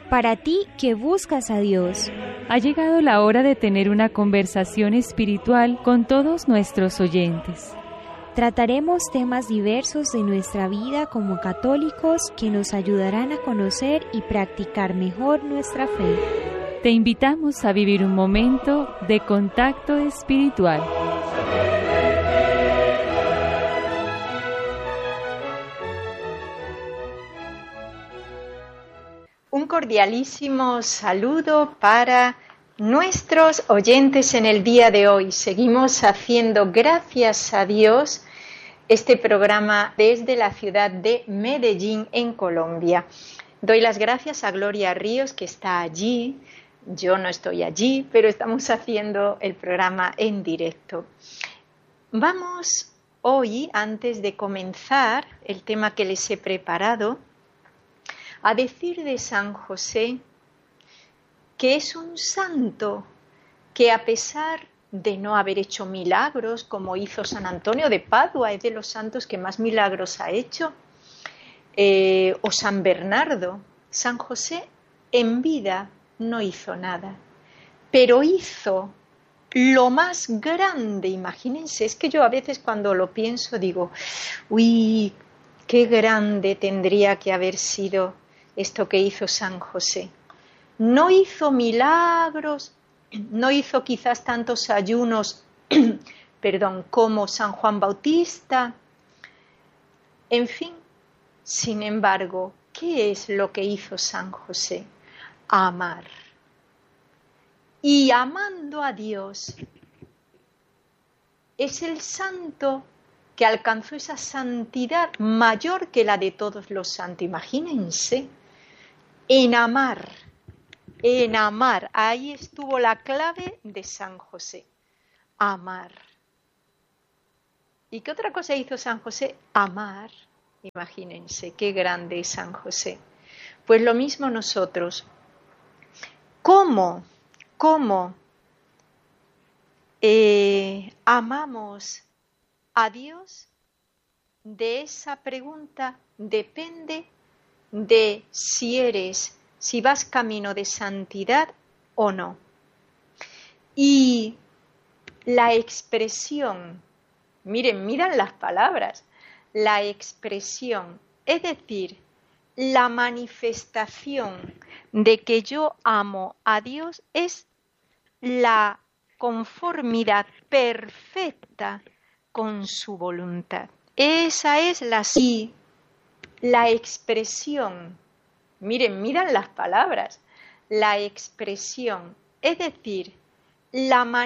Para ti que buscas a Dios, ha llegado la hora de tener una conversación espiritual con todos nuestros oyentes. Trataremos temas diversos de nuestra vida como católicos que nos ayudarán a conocer y practicar mejor nuestra fe. Te invitamos a vivir un momento de contacto espiritual. Un cordialísimo saludo para nuestros oyentes en el día de hoy. Seguimos haciendo, gracias a Dios, este programa desde la ciudad de Medellín, en Colombia. Doy las gracias a Gloria Ríos, que está allí. Yo no estoy allí, pero estamos haciendo el programa en directo. Vamos hoy, antes de comenzar el tema que les he preparado, a decir de San José que es un santo que, a pesar de no haber hecho milagros como hizo San Antonio de Padua, es de los santos que más milagros ha hecho, o San Bernardo, San José en vida no hizo nada, pero hizo lo más grande. Imagínense, es que yo a veces cuando lo pienso digo, uy, qué grande tendría que haber sido esto que hizo San José. No hizo milagros, no hizo quizás tantos ayunos, como San Juan Bautista. En fin, sin embargo, ¿qué es lo que hizo San José? Amar. Y amando a Dios, es el santo que alcanzó esa santidad mayor que la de todos los santos. Imagínense, en amar, ahí estuvo la clave de San José, amar. ¿Y qué otra cosa hizo San José? Amar. Imagínense, qué grande es San José. Pues lo mismo nosotros. ¿Cómo amamos a Dios? De esa pregunta depende de si vas camino de santidad o no. Y la expresión, miran las palabras, la expresión, es decir, la manifestación de que yo amo a Dios es la conformidad perfecta con su voluntad. Esa es la expresión. Miran las palabras. La expresión, es decir, la manifestación